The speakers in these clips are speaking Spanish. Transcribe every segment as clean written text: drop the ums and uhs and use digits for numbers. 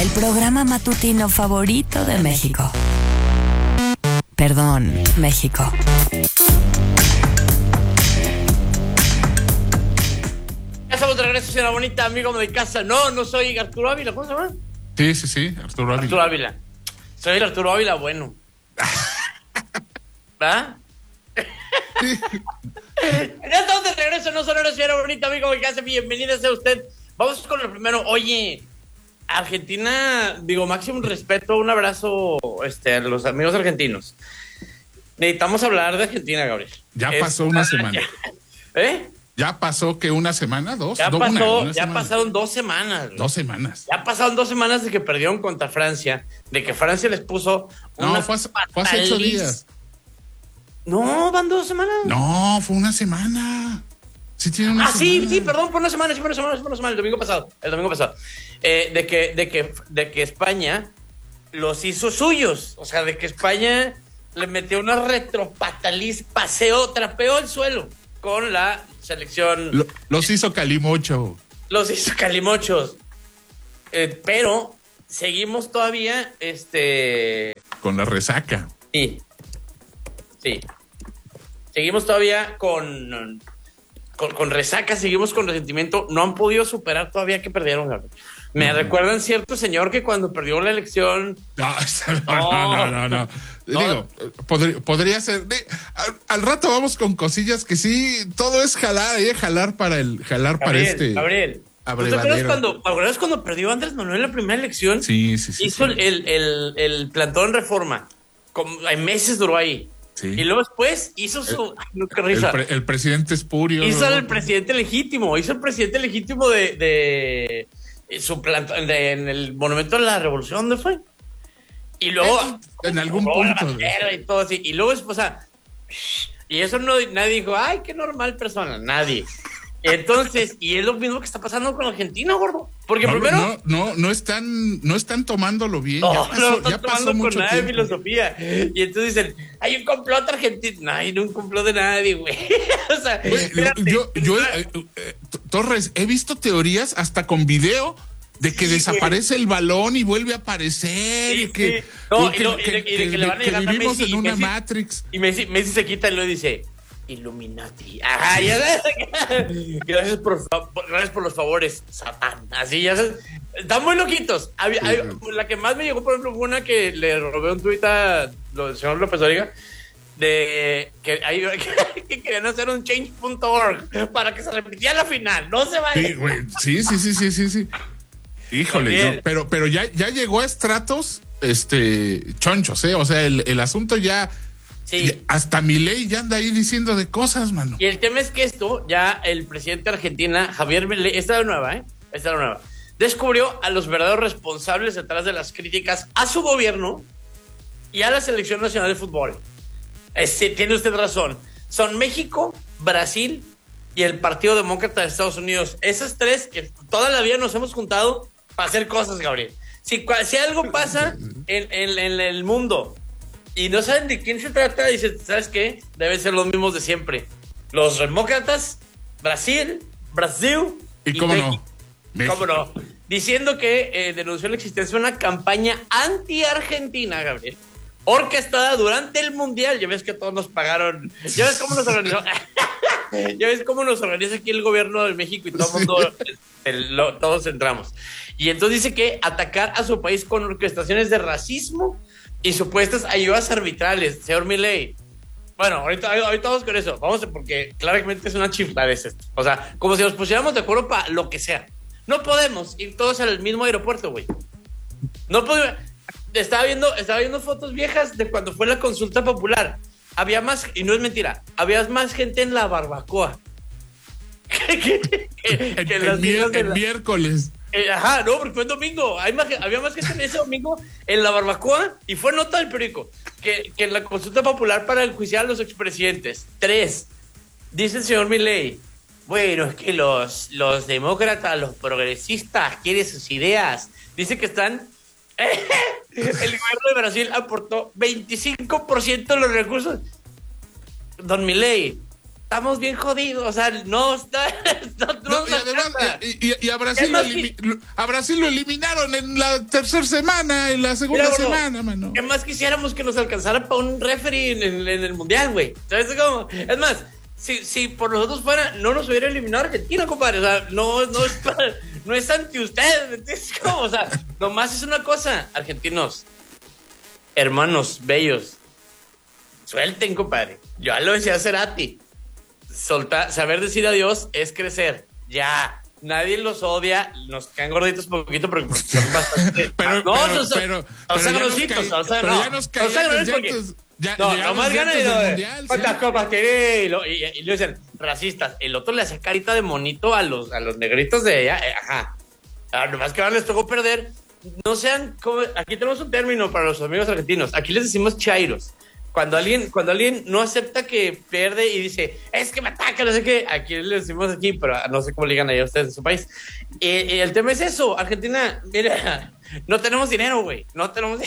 programa matutino favorito de México. Perdón, México. Ya estamos de regreso, señora bonita, amigo de casa. No soy Arturo Ávila, ¿cómo se llama? Sí, Arturo Ávila. Arturo Ávila. Soy el Arturo Ávila bueno. ¿Va? Sí. Ya estamos de regreso, no sonora, señora bonita, amigo de casa. Bienvenida sea usted. Vamos con lo primero. Oye, Argentina, digo, máximo respeto, un abrazo a los amigos argentinos. Necesitamos hablar de Argentina, Gabriel. Ya pasó una semana. ¿Eh? ¿Ya pasó que una semana? ¿Dos? Ya Una pasaron 2 semanas. Güey. 2 semanas. Ya pasaron 2 semanas de que perdieron contra Francia, de que Francia les puso No, fue hace 8 días. No, van 2 semanas. No, fue una semana. Sí tiene una semana. Sí, perdón, por una semana, el domingo pasado. De que España los hizo suyos. O sea, de que España le metió una retropataliz, trapeó el suelo con la selección. Los hizo calimocho. Los hizo calimochos. Pero seguimos todavía, Con la resaca. Sí. Seguimos todavía con resaca, seguimos con resentimiento. No han podido superar todavía que perdieron, Gabriel. Me recuerdan cierto señor que cuando perdió la elección. No. Digo, podría ser. Al rato vamos con cosillas que sí, todo es jalar para Gabriel. ¿Te acuerdas cuando perdió Andrés Manuel en la primera elección? Sí. Hizo el plantón Reforma. Hay meses duró ahí. Sí. Y luego después hizo su... qué risa. El presidente espurio. Hizo el presidente legítimo. De su plantón en el Monumento de la Revolución. ¿Dónde fue? Y luego... En algún punto. Y todo así. Y luego, y eso nadie dijo, ay, qué normal persona. Nadie. Entonces, y es lo mismo que está pasando con Argentina, gordo. Porque primero... No están tomándolo bien. No están pasó tomando mucho con nada de tiempo. Filosofía. Y entonces dicen, hay un complot argentino. No hay un complot de nadie, güey. O sea, Torres, he visto teorías hasta con video de que desaparece el balón y vuelve a aparecer. Sí, y que, sí. No, que le van a llegar a vivimos Messi, en una Messi, Matrix. Y Messi se quita y lo dice, Illuminati. Ajá, ya sabes. Gracias por los favores, Satán. Así, ya sabes. Están muy loquitos. La que más me llegó, por ejemplo, fue una que le robé un tuit al señor López Origa de que querían hacer un change.org para que se repitiera la final. No se vaya. Sí, güey. Sí. Híjole, no, pero ya llegó a estratos chonchos, ¿eh? O sea, el asunto ya... Sí. Hasta Milei ya anda ahí diciendo de cosas, mano. Y el tema es que ya el presidente de Argentina, Javier Milei, esta es la nueva, descubrió a los verdaderos responsables detrás de las críticas a su gobierno y a la Selección Nacional de Fútbol. Tiene usted razón. Son México, Brasil y el Partido Demócrata de Estados Unidos. Esas tres que toda la vida nos hemos juntado para hacer cosas, Gabriel. Si algo pasa en el mundo y no saben de quién se trata, dicen, ¿sabes qué? Deben ser los mismos de siempre. Los demócratas, Brasil y cómo México. México. ¿Cómo no? Diciendo que denunció la existencia de una campaña anti-argentina, Gabriel, orquestada durante el Mundial. Ya ves que todos nos pagaron. Ya ves cómo nos organizó. Ya ves cómo nos organiza aquí el gobierno de México y todo el mundo, todos entramos. Y entonces dice que atacar a su país con orquestaciones de racismo y supuestas ayudas arbitrales, señor Milei. Bueno, ahorita vamos con eso. Porque claramente es una chifladez esto. O sea, como si nos pusiéramos de acuerdo para lo que sea. No podemos ir todos al mismo aeropuerto, güey. No podemos. Estaba viendo fotos viejas de cuando fue la consulta popular. Había más, y no es mentira, había más gente en la barbacoa el miércoles. Ajá, no, porque fue el domingo. Había más gente en ese domingo en la barbacoa y fue nota del periódico que en la consulta popular para enjuiciar a los expresidentes. 3. Dice el señor Milei, bueno, es que los demócratas, los progresistas quieren sus ideas. Dice que están... El gobierno de Brasil aportó 25% de los recursos. Don Milei, estamos bien jodidos, o sea, no está. No, y además, y a Brasil lo eliminaron en la tercera semana, en la segunda semana, mano. ¿Qué más quisiéramos que nos alcanzara para un referee en el mundial, güey? ¿Sabes cómo? Es más, si por nosotros fuera, no nos hubiera eliminado Argentina, compadre. O sea, no es anti usted, ¿entiendes? ¿Cómo? O sea, nomás es una cosa, argentinos, hermanos bellos, suelten, compadre. Yo ya lo decía Cerati. Saber decir adiós es crecer. Ya, nadie los odia, nos caen gorditos un poquito, pero son bastante. pero ya nos caían. No más ganas de cuántas copas tiene y le dicen racistas. El otro le hace carita de monito a los negritos de ella. Ajá. Nomás que ahora les tocó perder. No sean como. Aquí tenemos un término para los amigos argentinos. Aquí les decimos chairos. Cuando alguien no acepta que pierde y dice, es que me ataca, no sé qué, aquí le decimos aquí, pero no sé cómo le digan allá ustedes en su país. El tema es eso, Argentina, mira, no tenemos dinero, güey, no tenemos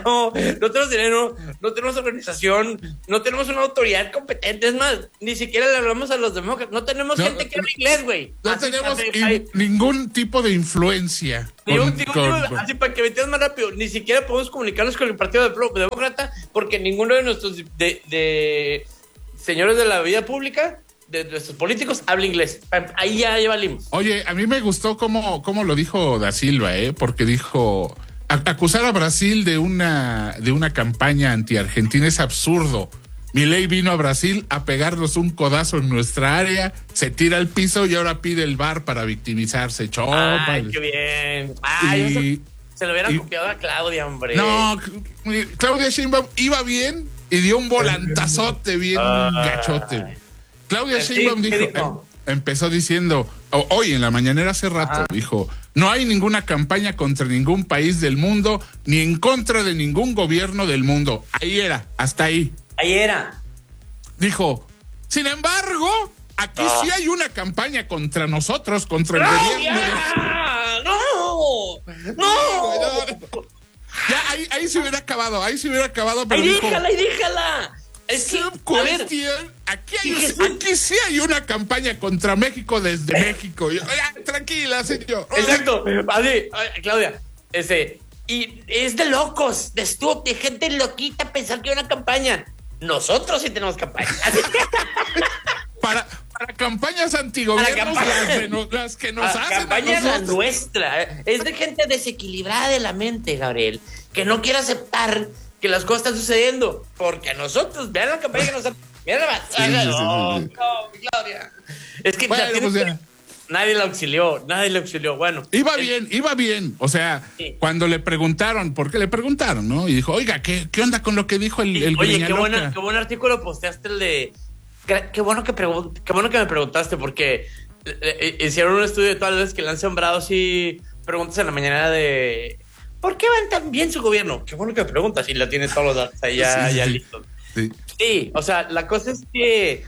organización, no tenemos una autoridad competente, es más, ni siquiera le hablamos a los demócratas, no tenemos gente que habla inglés, güey. No tenemos ningún tipo de influencia. Así para que me entiendas más rápido, ni siquiera podemos comunicarnos con el Partido Demócrata porque ninguno de nuestros señores de la vida pública, de nuestros políticos, habla inglés. Ahí ya valimos. Oye, a mí me gustó cómo lo dijo Da Silva, porque dijo, acusar a Brasil de una campaña anti-argentina es absurdo. Milei vino a Brasil a pegarnos un codazo en nuestra área, se tira al piso y ahora pide el VAR para victimizarse. ¡Ay, qué bien! ¡Ay, se lo hubieran copiado a Claudia, hombre! No, Claudia Sheinbaum iba bien y dio un volantazote bien gachote. Claudia Sheinbaum empezó diciendo, hoy en la mañanera hace rato, dijo, no hay ninguna campaña contra ningún país del mundo, ni en contra de ningún gobierno del mundo. Ahí era, hasta ahí. Ahí era. Dijo, sin embargo, aquí sí hay una campaña contra nosotros, contra el gobierno. ¡No! Ya, ahí se hubiera acabado, pero déjala. Es que, aquí sí hay una campaña contra México desde México. Tranquila, señor. Exacto. Así, Claudia, y es de locos, de estúpidos, de gente loquita pensar que hay una campaña. Nosotros sí tenemos campaña. Para campañas antigobiernos, las que nos hacen. La campaña es la nuestra. Es de gente desequilibrada de la mente, Gabriel, que no quiere aceptar que las cosas están sucediendo. Porque a nosotros, vean la campaña que nos hacen. No, Claudia. Es que nadie la auxilió. Bueno. Iba bien. O sea, cuando le preguntaron, porque le preguntaron, ¿no? Y dijo, oiga, ¿qué onda con lo que dijo el Oye, qué buen artículo posteaste el de... Qué bueno que me preguntaste, porque hicieron un estudio de todas las veces que le han sembrado así preguntas en la mañana de... ¿Por qué van tan bien su gobierno? Qué bueno que me preguntas y la tienes todos los datos ahí ya listos. Sí, o sea, la cosa es que...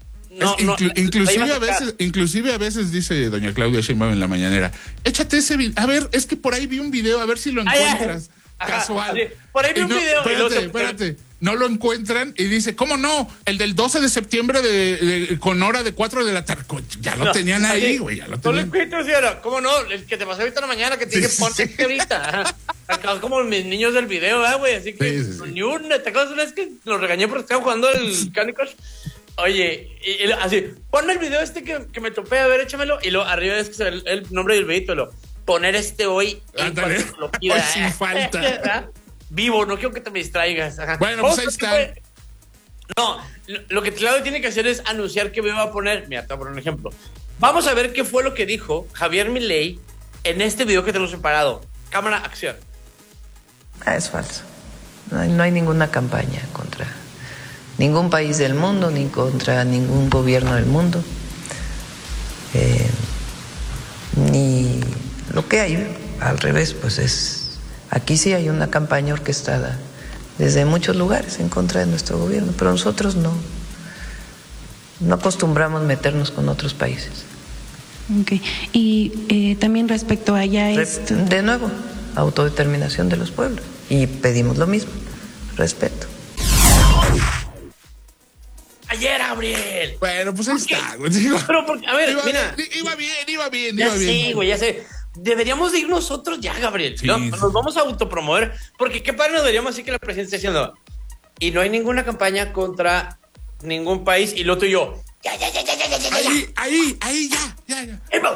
Inclusive a veces dice doña Claudia Sheinbaum en la mañanera, échate ese video, a ver, es que por ahí vi un video, a ver si lo encuentras. Casual. Sí, por ahí vi un video. Espérate, no lo encuentran y dice, ¿cómo no? El del 12 de septiembre con hora de 4 de la tarde. Ya lo tenían ahí, güey. No lo encuentro, señora. ¿Cómo no? El que te pasó ahorita en la mañana que tiene que poner ahorita. Acá como mis niños del video, güey. Así que ni una. ¿Te acuerdas una vez que los regañé porque estaban jugando el Candy Crush? Oye, así, ponme el video que me topé, a ver, échamelo. Y luego arriba es que se ve el nombre del videito, poner hoy hoy sin falta. Vivo, no quiero que te me distraigas. Ajá. Bueno, pues ahí está. No, lo que Claudio tiene que hacer es anunciar que me va a poner. Mira, te voy a poner un ejemplo. Vamos a ver qué fue lo que dijo Javier Milei en este video que tenemos separado. Cámara, acción. Es falso. No hay ninguna campaña contra ningún país del mundo, ni contra ningún gobierno del mundo. Ni lo que hay, al revés, pues es... Aquí sí hay una campaña orquestada desde muchos lugares en contra de nuestro gobierno, pero nosotros no acostumbramos meternos con otros países. Okay. Y también respecto a allá de nuevo, autodeterminación de los pueblos. Y pedimos lo mismo, respeto. Ayer, Gabriel. Bueno, pues ahí está, güey. Digo, pero porque, a ver, iba bien. Ya sé, güey, ya sé. Deberíamos de ir nosotros ya, Gabriel. Sí, ¿no? sí. Nos vamos a autopromover, porque qué padre nos deberíamos decir que la presidencia está diciendo. Y no hay ninguna campaña contra ningún país, y lo tuyo. Ya. Ahí, ya.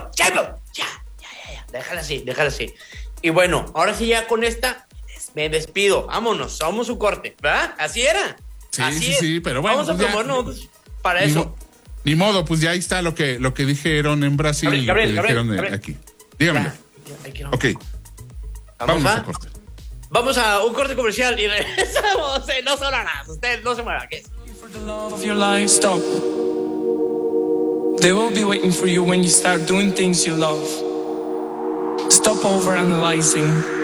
Ya. Déjala así. Y bueno, ahora sí ya con esta me despido. Vámonos, somos su corte, ¿verdad? Así era. Sí, pero bueno. Vamos a promovernos para eso. Ni modo, pues ya ahí está lo que dijeron en Brasil y lo que dijeron aquí. Dígame. Ok. Vamos a corte. Vamos a un corte comercial y regresamos. No son horas. Usted no se mueva. ¿Qué es? For the love of your life, stop. They will be waiting for you when you start doing things you love. Stop overanalyzing.